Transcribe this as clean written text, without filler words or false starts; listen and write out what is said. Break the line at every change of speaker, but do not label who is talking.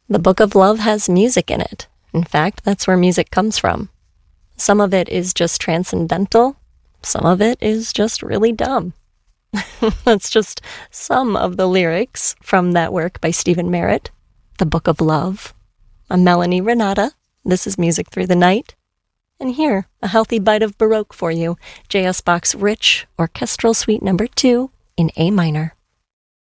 The Book of Love has music in it. In fact, that's where music comes from. Some of it is just transcendental. Some of it is just really dumb. That's just some of the lyrics from that work by Stephen Merritt, The Book of Love. I'm Melanie Renata. This is Music Through the Night. And here, a healthy bite of Baroque for you, J.S. Bach's rich orchestral suite number 2 in A minor.